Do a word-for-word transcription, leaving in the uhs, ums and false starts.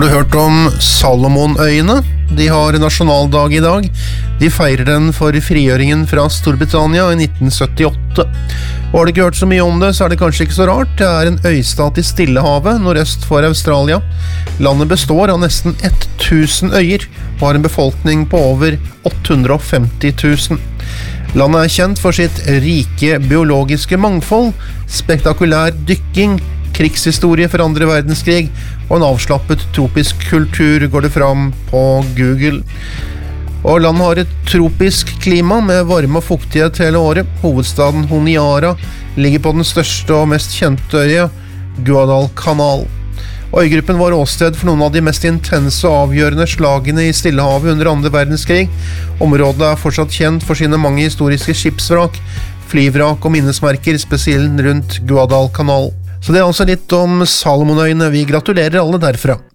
Har du hørt om Salomonøyene? De har nasjonaldag i dag. De feirer den for frigjøringen fra Storbritannia i nitten syttiåtte. Og har du ikke hørt så mye om det, så er det kanskje ikke så rart. Det er en øystat i Stillehavet, nordøst for Australia. Landet består av nesten tusen øyer, og har en befolkning på over åtte hundre og femti tusen. Landet er kjent for sitt rike biologiske mangfold, spektakulær dykking, krigshistorie for andre verdenskrig og en avslappet tropisk kultur, går det fram på Google. Og landet har et tropisk klima med varme og fuktighet hele året. Hovedstaden Honiara ligger på den største og mest kjente øya, Guadalcanal. Øygruppen var åsted for noen av de mest intense og avgjørende slagene i Stillehavet under andre verdenskrig. Området er fortsatt kjent for sine mange historiske skipsvrak, flyvrak og minnesmerker, spesielt rundt Guadalcanal. Så det er altså litt om Salomonøyene. Vi gratulerer alle derfra.